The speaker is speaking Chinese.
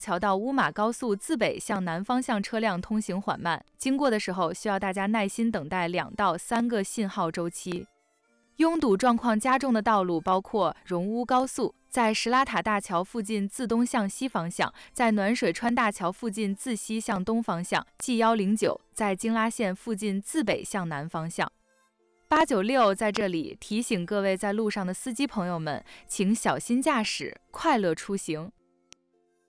桥到乌马高速自北向南方向车辆通行缓慢，经过的时候需要大家耐心等待2到3个信号周期。拥堵状况加重的道路包括荣乌高速，在石拉塔大桥附近自东向西方向，在暖水川大桥附近自西向东方向，G109在京拉线附近自北向南方向。896在这里提醒各位在路上的司机朋友们，请小心驾驶，快乐出行。